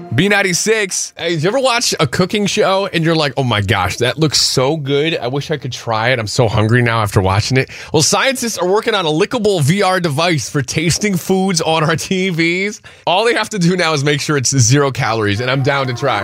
B96. Hey, did you ever watch a cooking show and you're like, oh my gosh, that looks so good. I wish I could try it. I'm so hungry now after watching it. Well, scientists are working on a lickable VR device for tasting foods on our TVs. All they have to do now is make sure it's 0 calories, and I'm down to try.